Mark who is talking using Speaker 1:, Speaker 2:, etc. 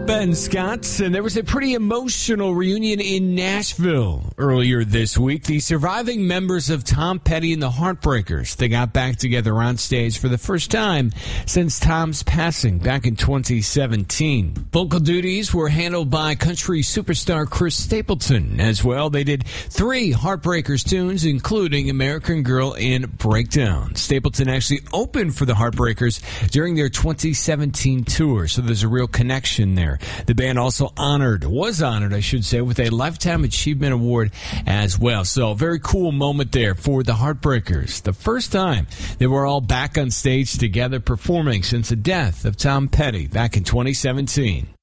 Speaker 1: Ben Scott, and there was a pretty emotional reunion in Nashville earlier this week. The surviving members of Tom Petty and the Heartbreakers, they got back together on stage for the first time since Tom's passing back in 2017. Vocal duties were handled by country superstar Chris Stapleton as well. They did 3 Heartbreakers tunes, including American Girl and Breakdown. Stapleton actually opened for the Heartbreakers during their 2017 tour, so there's a real connection there. The band also was honored, I should say, with a Lifetime Achievement Award as well. So a very cool moment there for the Heartbreakers. The first time they were all back on stage together performing since the death of Tom Petty back in 2017.